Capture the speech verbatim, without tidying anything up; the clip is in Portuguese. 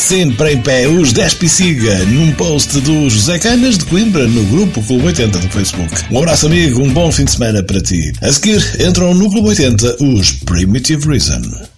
sempre em pé, os Despe Siga, num post do José Canas de Coimbra no grupo Clube oitenta do Facebook. Um abraço, amigo, um bom fim de semana para ti. A seguir entram no Clube oitenta os Primitive Reason.